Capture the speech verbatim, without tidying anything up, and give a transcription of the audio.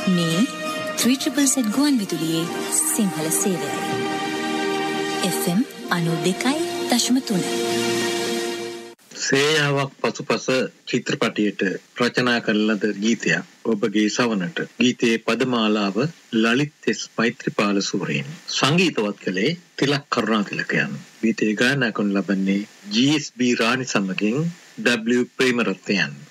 මේ three triple Z ගුවන් විදුලියේ Sinhala සේවයයි. F M ninety two point three. සේයාවක් පසුපස චිත්‍රපටයට රචනා කළ ලද ගීතයක් ඔබගේ සවනට. ගීතයේ පදමාලාව ලලිත් එස් මෛත්‍රීපාල සූරීන්. සංගීතවත් කළේ තිලක් කරුණාතිලකයන්. ගීතය ගායනා කරනු ලබන්නේ G S B රාණි සමගින් W ප්‍රේමරත්නයන්.